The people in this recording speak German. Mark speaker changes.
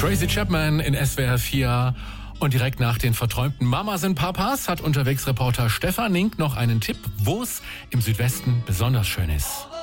Speaker 1: Tracy Chapman in SWR 4. Und direkt nach den verträumten Mamas und Papas hat Unterwegsreporter Stefan Nink noch einen Tipp, wo es im Südwesten besonders schön ist.